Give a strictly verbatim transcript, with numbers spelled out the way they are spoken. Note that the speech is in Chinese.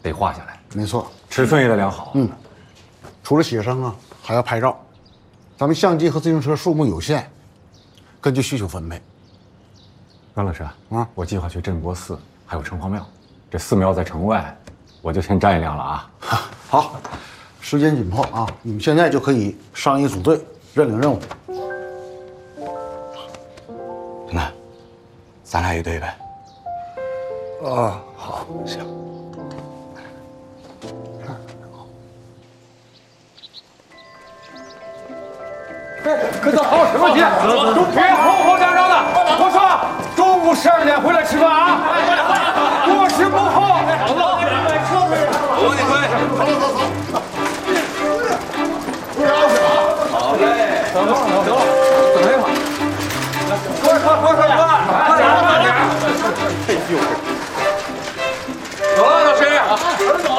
得画下来。 没错， 尺寸也得量好。 嗯，除了写生啊，还要拍照。咱们相机和自行车数目有限，根据需求分配。 关老师啊， 我计划去镇国寺，还有城隍庙。这寺庙在城外，我就先占一辆了啊。 好，时间紧迫啊，你们现在就可以商议组队，认领任务。 真的，咱俩一队呗。 啊， 好，行。 可都好什么急？都别慌慌张张的！我说中午十二点回来吃饭啊，过时不候。我你回。好嘞，走吧走吧，等一会儿。快快快快快，快点快点！哎呦，走了，老师。